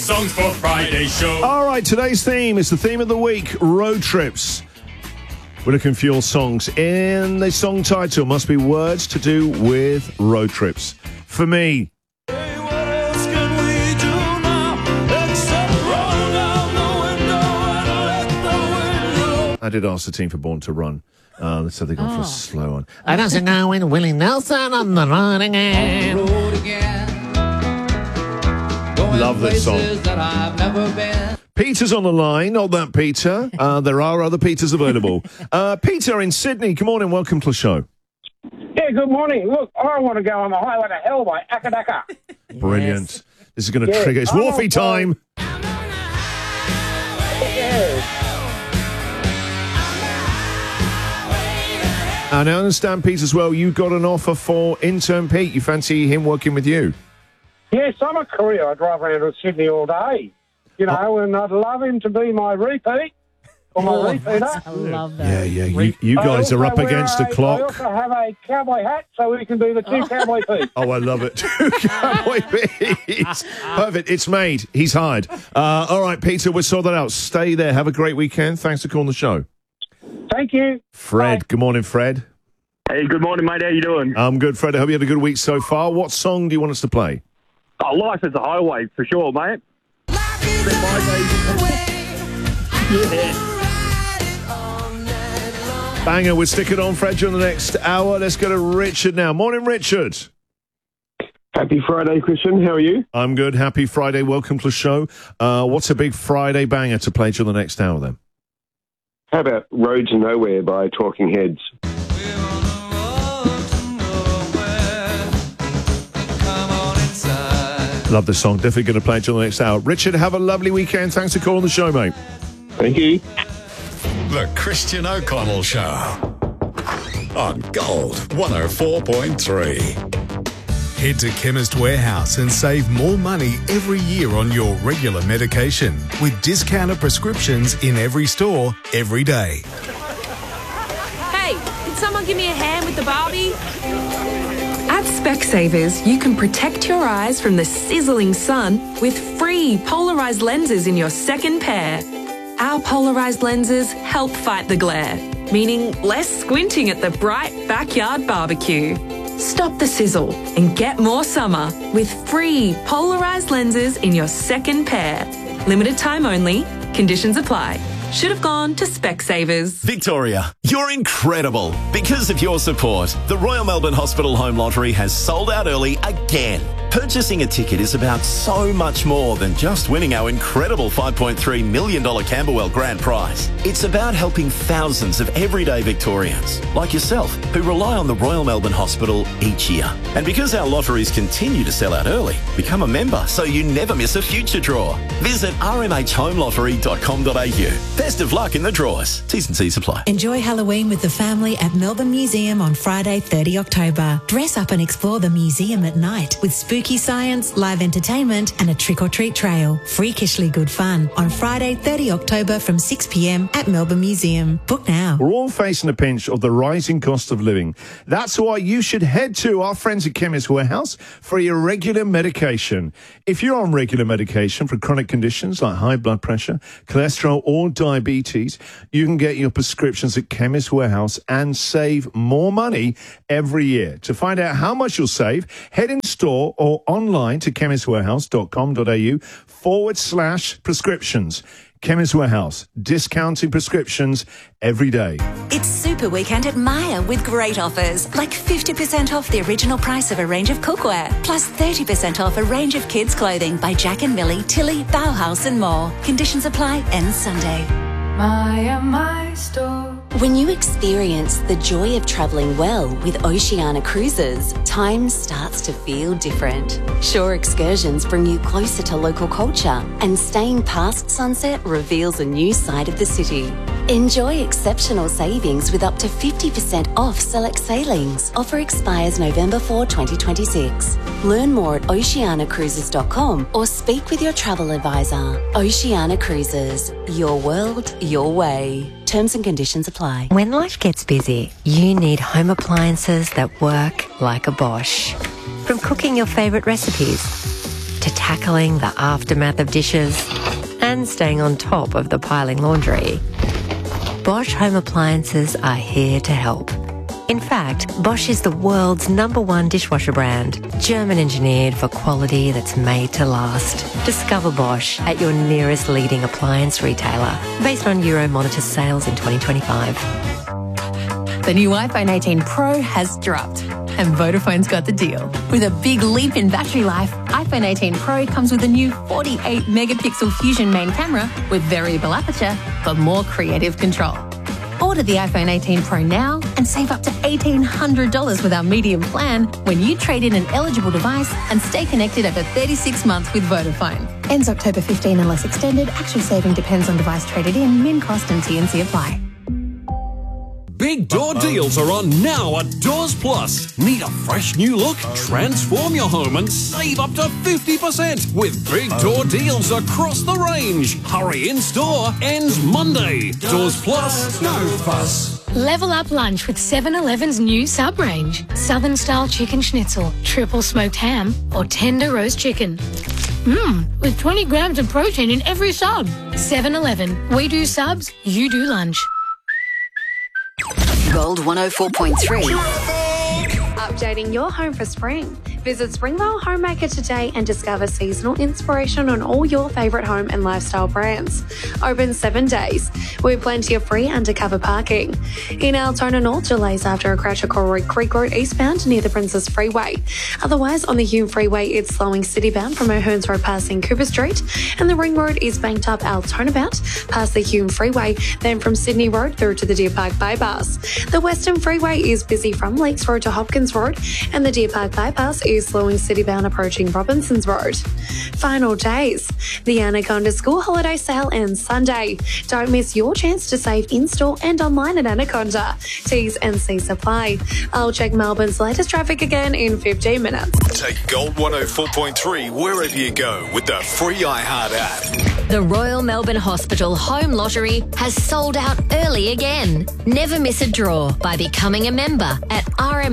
Songs for Friday show. All right, today's theme is the theme of the week, road trips. We're looking for your songs. In the song title must be words to do with road trips. For me, I did ask the team for Born to Run. So they gone for a slow one. I doesn't know when Willie Nelson on the run again. Love this song. Peter's on the line. Not that Peter. There are other Peters available. Peter in Sydney. Good morning. Welcome to the show. Yeah, good morning. Look, I want to go on the Highway to Hell by Akadaka. Brilliant. Yes. This is going to trigger. It's Wharfie time. And I understand, Pete, as well, you got an offer for intern Pete. You fancy him working with you? Yes, I'm a courier. I drive around to Sydney all day, and I'd love him to be my repeat or my repeater. I love that. Yeah. You guys are up against the clock. I also have a cowboy hat, so we can be the two cowboy Pete. Oh, I love it. Two cowboy Pete's. Perfect. It's made. He's hired. All right, Peter, we'll sort that out. Stay there. Have a great weekend. Thanks for calling the show. Thank you. Fred. Bye. Good morning, Fred. Hey, good morning, mate. How you doing? I'm good, Fred. I hope you had a good week so far. What song do you want us to play? Oh, Life is a Highway, for sure, mate. Banger. We'll stick it on, Fred, during the next hour. Let's go to Richard now. Morning, Richard. Happy Friday, Christian. How are you? I'm good. Happy Friday. Welcome to the show. What's a big Friday banger to play during the next hour, then? How about Road to Nowhere by Talking Heads? Love this song. Definitely going to play it during the next hour. Richard, have a lovely weekend. Thanks for calling the show, mate. Thank you. The Christian O'Connell Show on Gold 104.3. Head to Chemist Warehouse and save more money every year on your regular medication with discounted prescriptions in every store, every day. Hey, can someone give me a hand with the Barbie? At Specsavers, you can protect your eyes from the sizzling sun with free polarised lenses in your second pair. Our polarised lenses help fight the glare, meaning less squinting at the bright backyard barbecue. Stop the sizzle and get more summer with free polarised lenses in your second pair. Limited time only. Conditions apply. Should have gone to Specsavers. Victoria, you're incredible. Because of your support, the Royal Melbourne Hospital Home Lottery has sold out early again. Purchasing a ticket is about so much more than just winning our incredible $5.3 million Camberwell Grand Prize. It's about helping thousands of everyday Victorians, like yourself, who rely on the Royal Melbourne Hospital each year. And because our lotteries continue to sell out early, become a member so you never miss a future draw. Visit rmhhomelottery.com.au. Best of luck in the draws. T's and C's apply. Enjoy Halloween with the family at Melbourne Museum on Friday, 30 October. Dress up and explore the museum at night with spooky science, live entertainment and a trick-or-treat trail. Freakishly good fun on Friday, 30 October from 6 p.m. at Melbourne Museum. Book now. We're all facing a pinch of the rising cost of living. That's why you should head to our friends at Chemist Warehouse for your regular medication. If you're on regular medication for chronic conditions like high blood pressure, cholesterol or diabetes, you can get your prescriptions at Chemist Warehouse and save more money every year. To find out how much you'll save, head in store or online to chemistwarehouse.com.au/prescriptions. Chemist Warehouse, discounting prescriptions every day. It's Super Weekend at Myer with great offers, like 50% off the original price of a range of cookware, plus 30% off a range of kids' clothing by Jack and Millie, Tilly, Bauhaus and more. Conditions apply, ends Sunday. Myer, my store. When you experience the joy of travelling well with Oceania Cruises, time starts to feel different. Shore excursions bring you closer to local culture, and staying past sunset reveals a new side of the city. Enjoy exceptional savings with up to 50% off select sailings. Offer expires November 4, 2026. Learn more at oceaniacruises.com or speak with your travel advisor. Oceania Cruises, your world, your way. Terms and conditions apply. When life gets busy, you need home appliances that work like a Bosch. From cooking your favourite recipes to tackling the aftermath of dishes and staying on top of the piling laundry, Bosch home appliances are here to help. In fact, Bosch is the world's #1 dishwasher brand, German-engineered for quality that's made to last. Discover Bosch at your nearest leading appliance retailer, based on Euromonitor sales in 2025. The new iPhone 18 Pro has dropped, and Vodafone's got the deal. With a big leap in battery life, iPhone 18 Pro comes with a new 48-megapixel Fusion main camera with variable aperture for more creative control. Order the iPhone 18 Pro now and save up to $1,800 with our medium plan when you trade in an eligible device and stay connected over 36 months with Vodafone. Ends October 15 unless extended. Actual saving depends on device traded in. Min cost and TNC apply. Big door deals are on now at Doors Plus. Need a fresh new look? Transform your home and save up to 50% with big door deals across the range. Hurry in store, ends Monday. Doors Plus, no fuss. Level up lunch with 7-Eleven's new sub-range. Southern-style chicken schnitzel, triple smoked ham, or tender roast chicken. With 20 grams of protein in every sub. 7-Eleven. We do subs, you do lunch. Gold 104.3. Updating your home for spring. Visit Springvale Homemaker today and discover seasonal inspiration on all your favourite home and lifestyle brands. Open 7 days with plenty of free undercover parking. In Altona North, delays after a crash at Corroy Creek Road eastbound near the Princess Freeway. Otherwise, on the Hume Freeway, it's slowing citybound from O'Hearns Road passing Cooper Street, and the Ring Road is banked up Altona bound past the Hume Freeway, then from Sydney Road through to the Deer Park Bypass. The Western Freeway is busy from Lakes Road to Hopkins Road, and the Deer Park Bypass is slowing citybound approaching Robinsons Road. Final days. The Anaconda School Holiday Sale ends Sunday. Don't miss your chance to save in-store and online at Anaconda. T's and C's apply. I'll check Melbourne's latest traffic again in 15 minutes. Take Gold 104.3 wherever you go with the free iHeart app. The Royal Melbourne Hospital Home Lottery has sold out early again. Never miss a draw by becoming a member at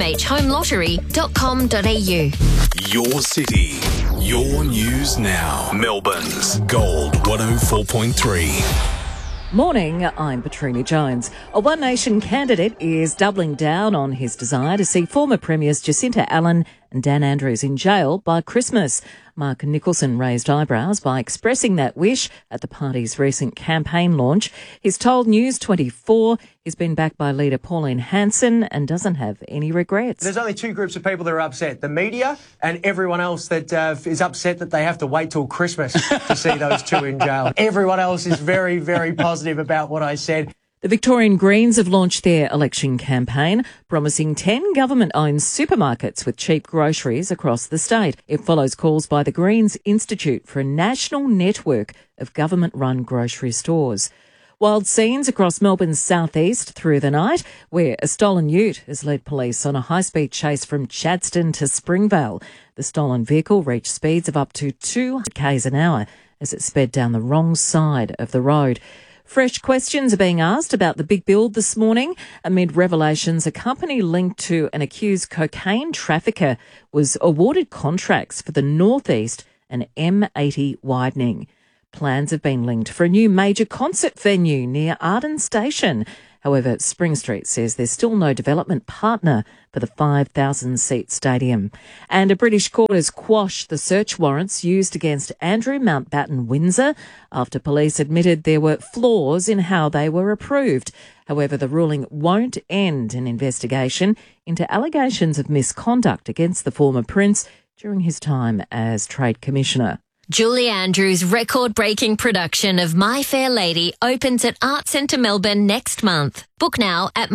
rmhhomeLottery.com.au. Your city, your news now. Melbourne's Gold 104.3. Morning, I'm Petrini Jones. A One Nation candidate is doubling down on his desire to see former Premiers Jacinta Allen and Dan Andrews in jail by Christmas. Mark Nicholson raised eyebrows by expressing that wish at the party's recent campaign launch. He's told News 24 he's been backed by leader Pauline Hanson and doesn't have any regrets. There's only two groups of people that are upset, the media and everyone else that is upset that they have to wait till Christmas to see those two in jail. Everyone else is very, very positive about what I said. The Victorian Greens have launched their election campaign, promising 10 government-owned supermarkets with cheap groceries across the state. It follows calls by the Greens Institute for a national network of government-run grocery stores. Wild scenes across Melbourne's southeast through the night, where a stolen ute has led police on a high-speed chase from Chadstone to Springvale. The stolen vehicle reached speeds of up to 200 k's an hour as it sped down the wrong side of the road. Fresh questions are being asked about the big build this morning amid revelations a company linked to an accused cocaine trafficker was awarded contracts for the Northeast and M80 widening. Plans have been linked for a new major concert venue near Arden Station. However, Spring Street says there's still no development partner for the 5,000-seat stadium. And a British court has quashed the search warrants used against Andrew Mountbatten Windsor after police admitted there were flaws in how they were approved. However, the ruling won't end an investigation into allegations of misconduct against the former prince during his time as Trade Commissioner. Julie Andrews' record-breaking production of My Fair Lady opens at Art Centre Melbourne next month. Book now at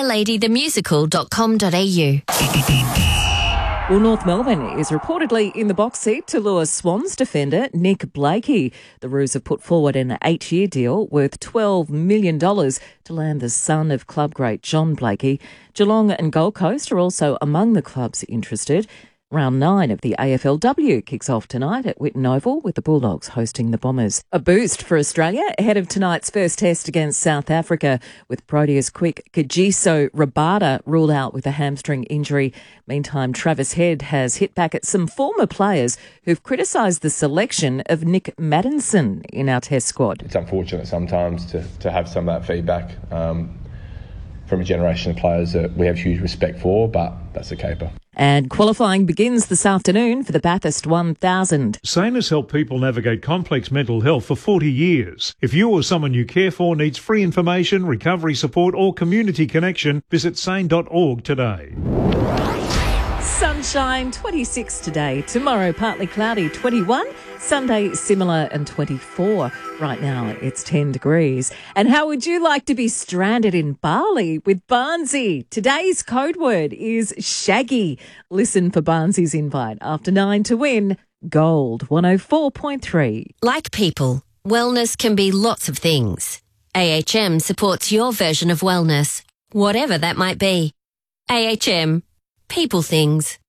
myfairladythemusical.com.au. Well, North Melbourne is reportedly in the box seat to lure Swans defender Nick Blakey. The Roos have put forward an 8-year deal worth $12 million to land the son of club great John Blakey. Geelong and Gold Coast are also among the clubs interested. Round 9 of the AFLW kicks off tonight at Whitten Oval with the Bulldogs hosting the Bombers. A boost for Australia ahead of tonight's first test against South Africa, with Proteas quick Kagiso Rabada ruled out with a hamstring injury. Meantime, Travis Head has hit back at some former players who've criticised the selection of Nick Maddinson in our test squad. It's unfortunate sometimes to have some of that feedback from a generation of players that we have huge respect for, but that's a caper. And qualifying begins this afternoon for the Bathurst 1000. SANE has helped people navigate complex mental health for 40 years. If you or someone you care for needs free information, recovery support or community connection, visit sane.org today. Sunshine, 26 today. Tomorrow, partly cloudy, 21. Sunday, similar and 24. Right now, it's 10 degrees. And how would you like to be stranded in Bali with Barnsey? Today's code word is shaggy. Listen for Barnsey's invite after 9 to win Gold 104.3. Like people, wellness can be lots of things. AHM supports your version of wellness, whatever that might be. AHM. People things.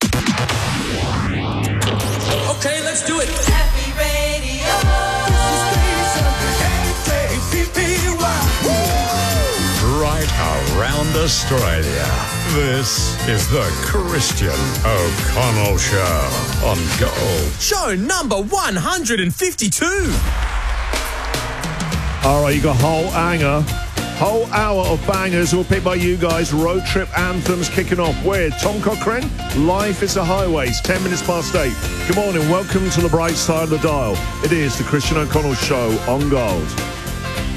Okay, let's do it. Happy Radio. Right around Australia. This is the Christian O'Connell Show on Gold. Show number 152. All right, you got whole hour of bangers all picked by you guys. Road trip anthems kicking off with Tom Cochrane, Life is a Highway. It's 10 minutes past 8. Good morning, welcome to the bright side of the dial. It is the Christian O'Connell Show on Gold.